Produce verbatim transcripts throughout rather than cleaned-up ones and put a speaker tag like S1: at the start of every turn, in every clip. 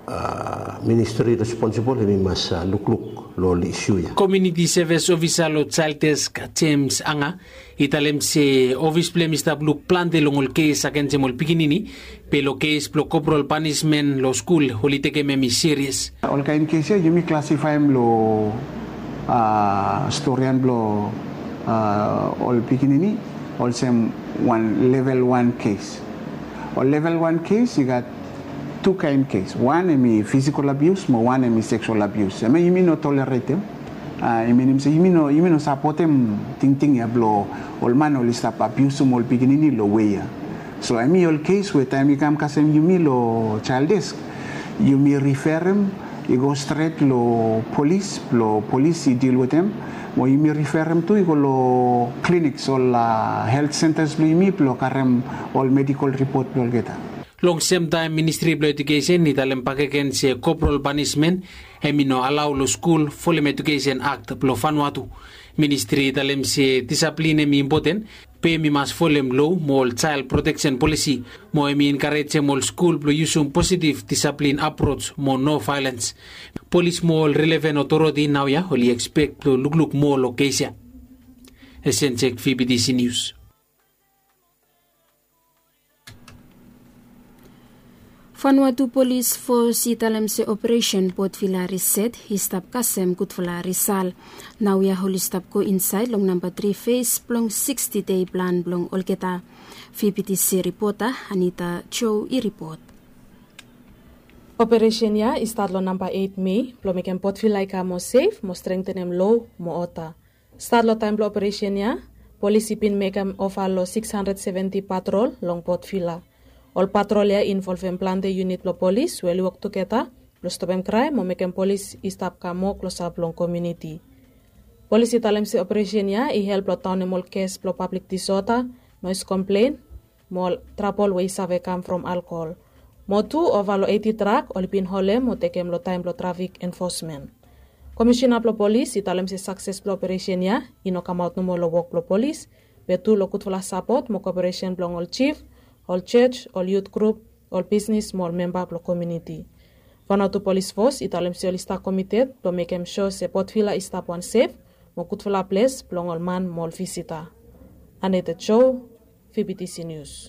S1: uh, ministry responsible hemi mas uh, lukluk lo li issue ya.
S2: Community Service Officer lo Child Desk James Anga italem se office plem istab luk plante longol case aken se mol pikinini pelo case plo corporal punishment lo school holite ke memi serious.
S3: All kind case ya yumi classify lo uh, storyan lo uh, all pikinini all same one level one case. Or level one case you got two kind case. One is physical abuse, but one is sexual abuse. I mean, you mean not tolerate them. I mean, you mean no, you mean no support them. Ting ting ya blow. All man all stop abuse them all beginning lo way. So I mean all case with time you come kasem you mean lo child desk. You mean refer them. You go straight lo police. Lo police you deal with them. Mo you mean refer them to you go lo clinics or uh, health centers. Lo you mean lo karem all medical report lo get.
S2: Long same time Ministry of Education italem pakeken se corporal punishment hemino allow lo school Freedom Education Act plo Vanuatu. Ministry italem se discipline mi important pe mi mas folem law mol child protection policy mo emi encourage mol school plo using positive discipline approach mo no violence. Police mol relevant authority now ya holi expect plo lugluk mo location. Essential V B D C News.
S4: Vanuatu Police Force italem se Operation Port Vila Reset histap kasem Kutfula Rizal. Now ya holistap ko inside long number three phase plong sixty day plan blong olketa. V P T C reporter Anita Cho i-report.
S5: Operation ya istadlo number eight May plomikem Port Vila ka mo safe mo strengthenem law mo ota. Stadlo time blo operation ya police pin mekam ofalo six hundred seventy patrol long Port Vila. All patrolya involve en plan de unit lo police weli waktu keta lo stopem crime mo meken police istap kamo lo sablong community. Police italem si operation ya i help lo town mol case lo public disorder, noise complaint, mol trouble we save come from alcohol. Mo tu ovalo eighty truck olipin hole mo tekem lo time lo traffic enforcement. Commissioner lo police italem si success lo operation ya ino come out no mo lo work lo police betu lo kutfula support mo cooperation blong all chief all church, all youth group, all business, small member of the community. Vanuatu Police Force, italem si olista committed to make them sure se Port Vila is tap one safe, mo kutfula place, plong all man, mall visitor. Aneta Cho, V B T C News.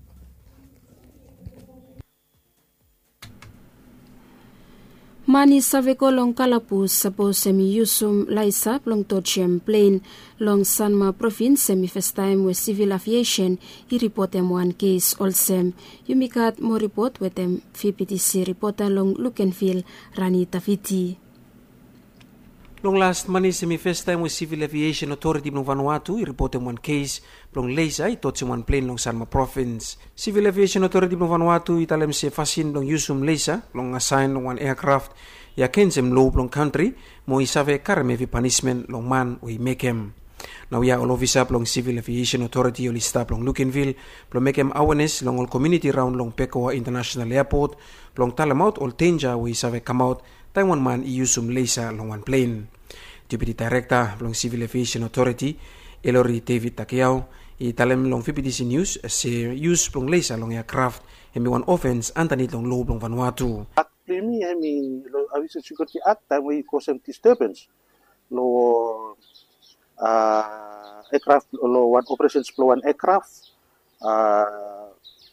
S4: Mani saveko long kalapus sapo semi yusum laisa long Tochem Plain long Sanma province semi first time with civil aviation he report them one case also yumikat mo report with them V P T C reporter long Lukenville Rani Tafiti.
S6: Long last money semi first time with civil aviation authority ng Vanuatu i report them one case long Leisa i Tochem one plane long Sanma province. Civil aviation authority ng Vanuatu italem se fasin long yusum Leisa long assign long one aircraft ya kensem low long country mo isave karamevi punishment long man we make him. Now ya all officer long civil aviation authority oli staff long Lukenville long make him awareness long all community round long Pekoa International Airport long talamout all danger we isave come out Taiwan man i yusum Leisa long one plane. Deputy Director long Civil Aviation Authority Elori David Takiao i talem long V P T C News se use long Leisa long aircraft emi one offense antanit long low long Vanuatu.
S7: Primi emi lo Aviation Security Act time we cause disturbance lo uh, aircraft lo one operations lo one aircraft uh,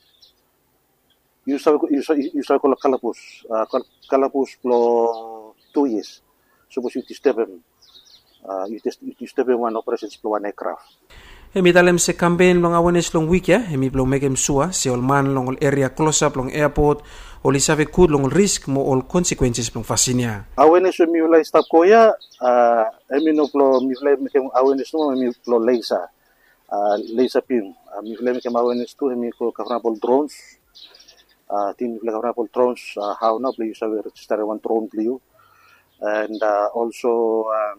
S7: usa usa usa ko kalapus uh, kalapus lo two years supposed to disturb him uh, you just you disturb him one operations lo one aircraft.
S6: Emi talem se campaign long awareness long week ya emi long megem sua se all man long all area close up long airport all isave kud long risk mo all consequences long fasinia.
S7: Awareness mi ulai stop ko ya uh, emi no lo mi ulai megem awareness no mi lo Leisa uh, Leisa pin uh, mi ulai megem awareness tu emi ko kavrapol drones uh, tin ulai kavrapol drones uh, how na please have register one drone blue and uh, also um,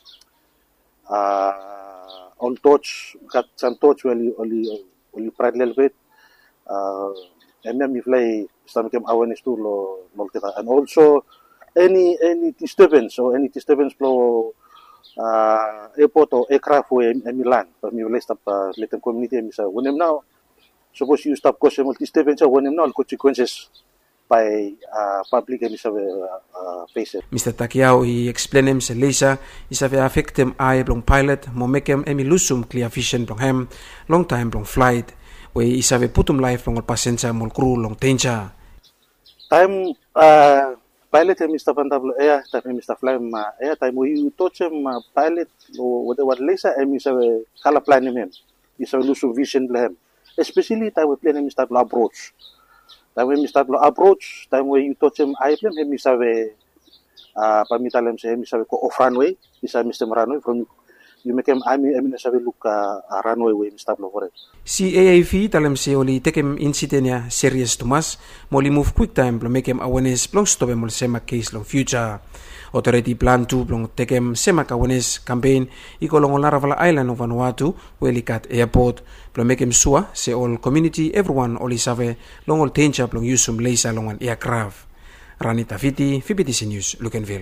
S7: uh, all touch got some touch only only only pride little bit uh and then we fly some awareness to lo and also any any disturbance or any disturbance flow uh airport or aircraft way in land but we will stop uh, let the community so when them now suppose you stop cause disturbance when them now consequences by uh, public and isabe uh, faces.
S6: Mister Takiao i explain him sa Lisa isabe affect him ai blong pilot mo make him emi lusum clear vision blong hem long time blong flight we isabe putum life blong passenger mol crew long tencha.
S7: Time uh, pilot and Mister Pantablo air time Mister Flame uh, air time we touch him uh, pilot or whatever Lisa and isabe kala plan him isabe lusum vision blem especially time we plan Mister approach. Time when Mister approach, time when you touch him, I plan him isabe uh pamitalem sa him isabe ko off runway, isa Mister runway from you make him I mean I mean isabe look uh, uh, runway way Mister for it.
S6: Si A A V talem si oli take him incident ya serious Tomas, moli move quick time to make him awareness long stop him sema case long future. Authority plan to blong take him sema awareness campaign iko long Laravala Island of Vanuatu Welikat airport blong make him sure say all community everyone oli save long all tencha blong usum leisa long an aircraft. Rani Tafiti, V B T C News, Lukenville.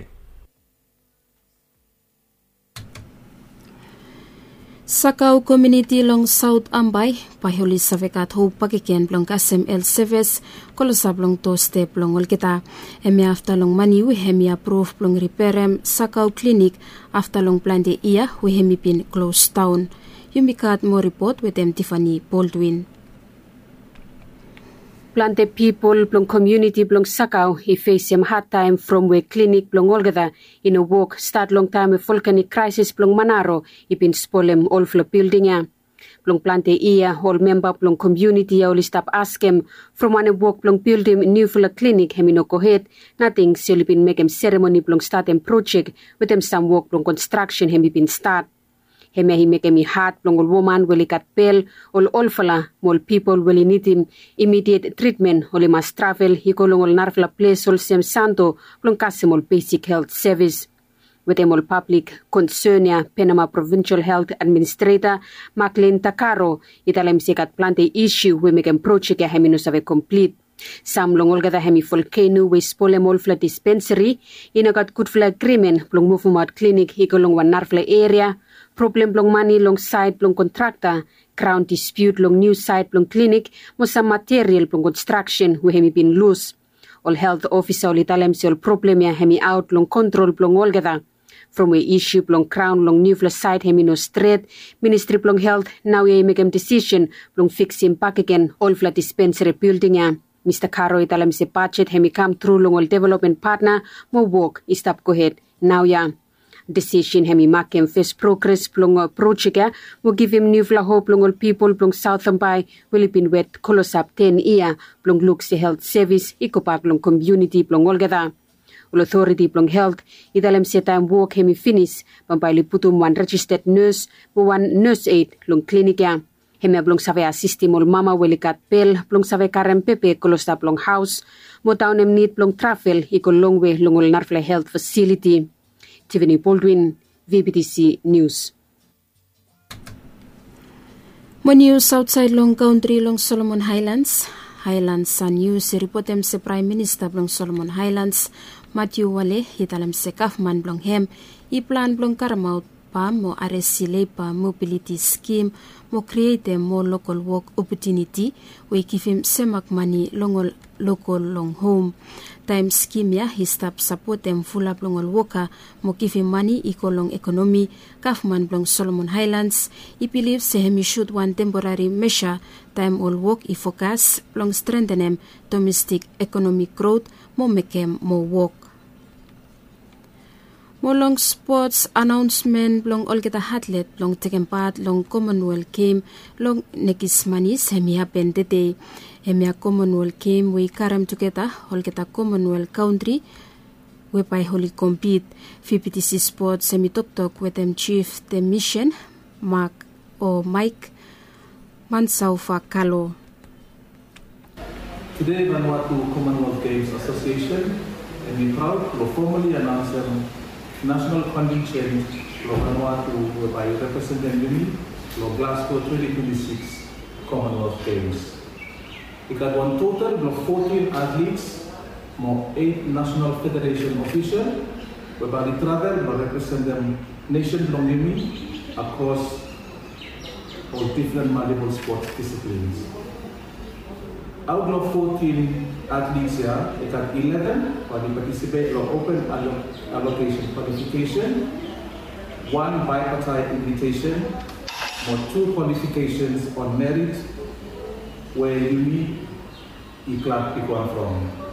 S4: Sakau community long South Ambay, pahuli sa vekat ho pakiken blong kasem el service, kolosa blong to step blong olkita. Emi after long mani we hemi approve blong repairem Sakau clinic after long plan de iya we hemi pin close down. Yumikat mo report with them Tiffany Baldwin.
S8: Plante people blong community blong Sakau he face him hard time from where clinic blong olgada in a walk start long time with volcanic crisis blong Manaro ipin spolem all flo building ya. Blong plante iya all member blong community ya oli stop ask him from one walk blong building new flo clinic hemino kohet nothing silipin make him ceremony blong start him project with him some work blong construction hemi pin start. Heme hi make me heart blong ol woman will kat pel ol all fala mol people will need him immediate treatment ol mas travel hi kolong ol narfla place ol sem santo blong kasim ol basic health service with him ol public concern ya Panama Provincial Health Administrator Maclean Takaro italem sikat plante issue we make him project ya hemino save complete. Sam long ol gada hemi volcano we spole mol fla dispensary inagat good fla agreement blong movement clinic hi kolong wan narfla area problem blong money long side blong contractor crown dispute long new side blong clinic mo sa material blong construction we hemi bin loose all health officer ol italem si ol problem ya hemi out long control blong ol gada from we issue blong crown long new fla side hemi no straight ministry blong health now ye make him decision blong fix him back again all fla dispensary building ya. Mister Caro italem si budget hemi come through long ol development partner mo work stop go ahead now ya. Decision hemi make him first progress plong project ya will give him new fla hope plong all people plong South Ambay will been wet kolosap ten year plong look si health service ikopak plong community plong olgada ul authority plong health idalem si time work hemi finish pampali putum one registered nurse mo one nurse aid plong clinic ya hemi plong save assistim ol mama welikat pel plong save karem pepe kolosap plong house mo town em need plong travel ikol long way long ol narfla health facility. Tiffany Baldwin, V B T C News.
S4: Mo news outside long country long Solomon Highlands. Highlands sa news reportem se Prime Minister long Solomon Highlands Matthew Wale hitalam se Kaufman long hem i plan long karamaut pa mo aresile pa mobility scheme mo create mo local work opportunity we give him semak money long local long home time scheme ya he stop support them full up long worker mo give him money ikolong economy Kaufman long Solomon Highlands I believe se hemi should one temporary measure time all work I focus long strengthen them domestic economic growth mo make them more work. Molong sports announcement long olgeta athlete long taken part long Commonwealth game long nekis manis hemi happen today hemi Commonwealth game we karam together olgeta Commonwealth country we by holy compete V P T C sports semi top talk with them chief the mission Mark or Mike Mansaufa Kalo.
S9: Today Vanuatu Commonwealth Games Association and we proud to formally announce them national funding change for Vanuatu whereby representing Uni for Glasgow twenty twenty-six Commonwealth Games. We got one total of fourteen athletes, more eight national federation officials, whereby they travel to represent them nation long Uni across all different multiple sports disciplines. Out of fourteen athletes here, they got eleven, or they participate in open allo- allocation qualification, one bipartite invitation, or two qualifications on merit, where you need a club pick one from.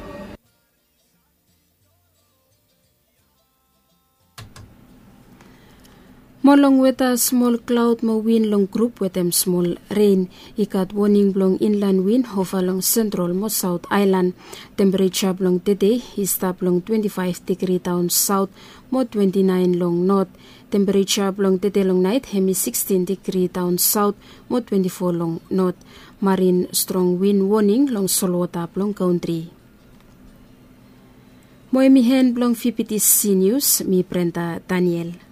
S4: Molong with a small cloud mo wind long group with them small rain. Ikat warning blong inland wind over long central mo South Island. Temperature blong today is stop long twenty-five degree down south mo twenty-nine long north. Temperature blong today long night hemi sixteen degree down south mo twenty-four long north. Marine strong wind warning long Solwata blong country. Mo emihen blong V P T C News mi Brenda Daniel.